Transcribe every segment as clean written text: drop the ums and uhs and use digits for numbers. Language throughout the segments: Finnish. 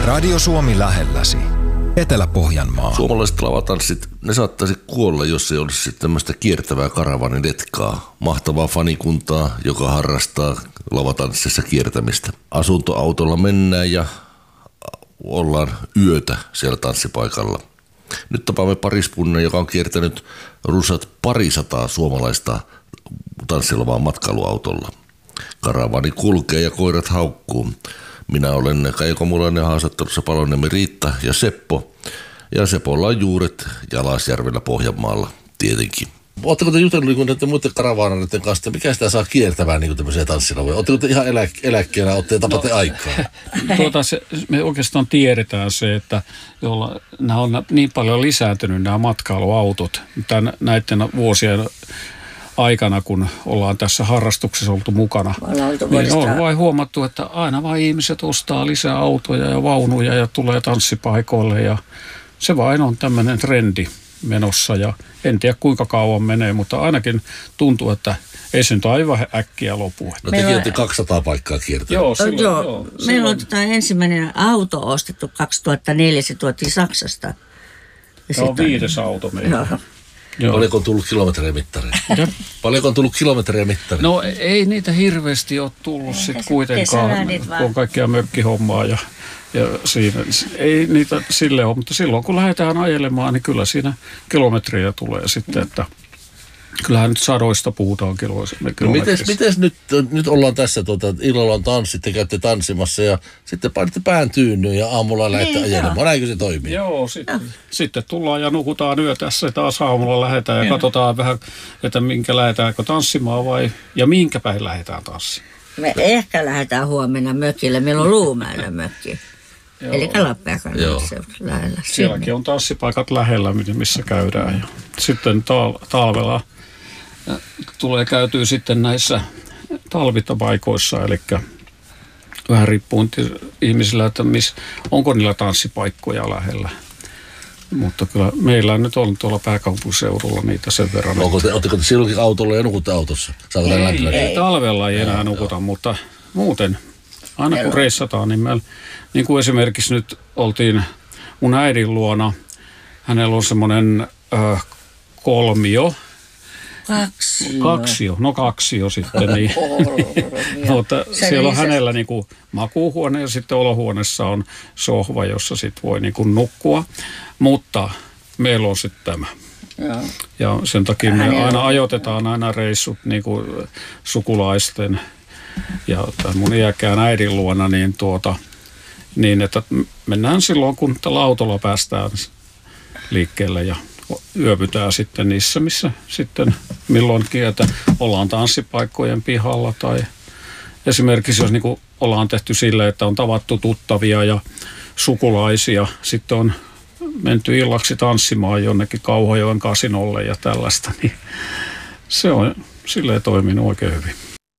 Radio Suomi lähelläsi. Etelä-Pohjanmaa. Suomalaiset lavatanssit, ne saattaisi kuolla, jos ei olisi tämmöistä kiertävää karavaaniletkaa. Mahtavaa fanikuntaa, joka harrastaa lavatanssissa kiertämistä. Asuntoautolla mennään ja ollaan yötä siellä tanssipaikalla. Nyt tapaamme pariskunnan, joka on kiertänyt runsat 200 suomalaista tanssilavaa matkailuautolla. Karavaani kulkee ja koirat haukkuu. Minä olen Kaijo Komulainen, haastattelussa Paloniemi Riitta ja Seppo. Ja Sepolla on juuret Jalasjärvellä Pohjanmaalla tietenkin. Oletteko te jutellut näiden muiden karavaanareiden kanssa, mikä sitä saa kiertämään niin tämmöisiä tanssilavoja? Oletteko te ihan eläkkeellä, tapatte aikaa? Me oikeastaan tiedetään se, että nämä on niin paljon lisääntynyt nämä matkailuautot. Näiden vuosien aikana, kun ollaan tässä harrastuksessa oltu mukana, niin on vain huomattu, että aina vain ihmiset ostaa lisää autoja ja vaunuja ja tulee tanssipaikoille ja se vain on tämmöinen trendi menossa ja en tiedä kuinka kauan menee, mutta ainakin tuntuu, että ei se nyt aivan äkkiä lopu. No tekin olette 200 paikkaa kiertänyt. Joo. Meillä on ensimmäinen auto ostettu 2004, se tuotiin Saksasta. Se on 5. auto meillä. Joo. Paljonko on tullut kilometrejä mittareja? No ei niitä hirveästi ole tullut sitten kuitenkaan, kun on kaikkea mökkihommaa ja siinä. Ei niitä sille ole, mutta silloin kun lähdetään ajelemaan, niin kyllä siinä kilometriä tulee sitten, että kyllähän nyt sadoista puhutaan kilometristä. No mites nyt ollaan tässä, illalla on tanssit, te käytte tanssimassa ja sitten painitte pään tyynnyyn ja aamulla lähdette ajelemaan. Näinkö se toimii? Joo, sitten tullaan ja nukutaan yö tässä ja taas aamulla lähdetään ja katsotaan vähän, että lähdetäänkö tanssimaan ja minkä päin lähdetään tanssimaan. Me ehkä lähdetään huomenna mökille, meillä on Luumäellä mökki. Eli Lappeenrannassa lähellä. Sielläkin on tanssipaikat lähellä, missä käydään. Ja sitten talvella tulee käytyä sitten näissä talvitapaikoissa, eli vähän riippuu ihmisillä, että onko niillä tanssipaikkoja lähellä. Mutta kyllä meillä nyt on tuolla pääkaupunkiseudulla niitä sen verran. Oletteko te silloinkin autolla ja nukutte autossa? Ei talvella ei enää nukuta, mutta muuten aina kun reissataan, niin meillä, niin kuin esimerkiksi nyt oltiin mun äidin luona, hänellä on semmoinen kolmio. Kaksio sitten. Niin. Mutta siellä on hänellä niin kuin makuuhuone ja sitten olohuoneessa on sohva, jossa sitten voi niin kuin nukkua. Mutta meillä on sitten tämä. Ja sen takia me aina ajoitetaan aina reissut niin kuin sukulaisten ja mun iäkkään äidin luona, niin että mennään silloin, kun tällä autolla päästään liikkeelle ja yöpytään sitten niissä, missä sitten milloinkin, että ollaan tanssipaikkojen pihalla tai esimerkiksi jos niin kuin ollaan tehty sille, että on tavattu tuttavia ja sukulaisia, sitten on menty illaksi tanssimaan jonnekin Kauhajoen kasinolle ja tällaista, niin se on silleen toiminut oikein hyvin.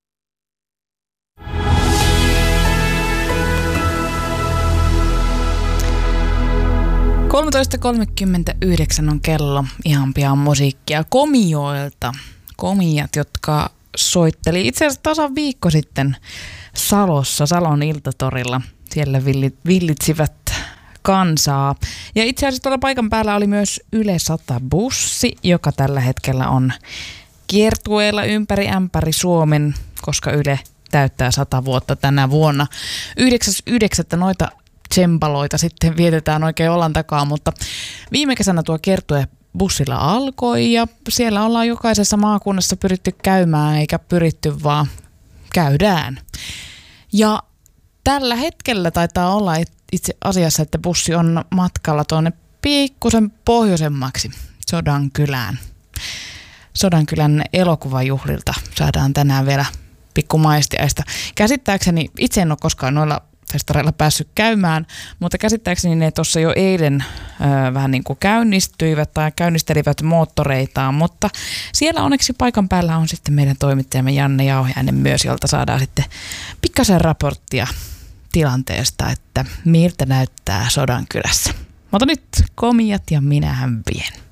on kello, ihan pian musiikkia Komioilta. Komiat, jotka soitteli itse asiassa tasan viikko sitten Salossa, Salon Iltatorilla. Siellä villitsivät kansaa. Ja itse asiassa tuolla paikan päällä oli myös Yle 100-bussi, joka tällä hetkellä on kiertueella ympäri ämpäri Suomen, koska Yle täyttää 100 vuotta tänä vuonna. 9.9. noita tsempaloita sitten vietetään oikein olan takaa, mutta viime kesänä tuo kiertue bussilla alkoi ja siellä ollaan jokaisessa maakunnassa pyritty käymään, eikä pyritty vaan käydään. Ja tällä hetkellä taitaa olla itse asiassa, että bussi on matkalla tuonne pikkusen pohjoisemmaksi Sodankylään. Sodankylän elokuvajuhlilta saadaan tänään vielä pikku maistiaista. Käsittääkseni, itse en ole koskaan noilla festareilla päässyt käymään, mutta käsittääkseni ne tuossa jo eilen vähän niin kuin käynnistyivät tai käynnistelivät moottoreitaan, mutta siellä onneksi paikan päällä on sitten meidän toimittajamme Janne Jauhiainen myös, jolta saadaan sitten pikkasen raporttia tilanteesta, että miltä näyttää Sodankylässä. Mutta nyt Komiat ja minähän vien.